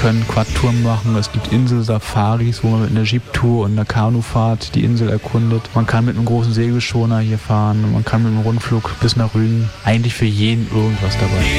können Quad-Touren machen, es gibt Insel-Safaris, wo man mit einer Jeep-Tour und einer Kanufahrt die Insel erkundet. Man kann mit einem großen Segelschoner hier fahren, man kann mit einem Rundflug bis nach Rügen. Eigentlich für jeden irgendwas dabei.